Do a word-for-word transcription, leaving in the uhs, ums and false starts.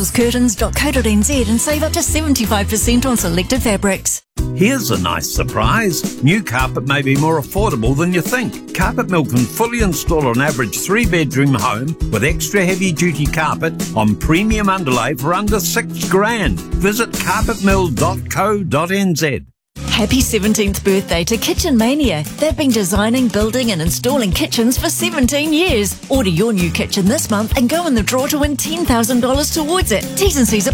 curtains dot co dot n z and save up to seventy-five percent on selected fabrics. Here's a nice surprise. New carpet may be more affordable than you think. Carpet Mill can fully install an average three-bedroom home with extra heavy-duty carpet on premium underlay for under six grand. Visit carpet mill dot co dot n z. Happy seventeenth birthday to Kitchen Mania. They've been designing, building and installing kitchens for seventeen years. Order your new kitchen this month and go in the draw to win ten thousand dollars towards it. T's and C's apply.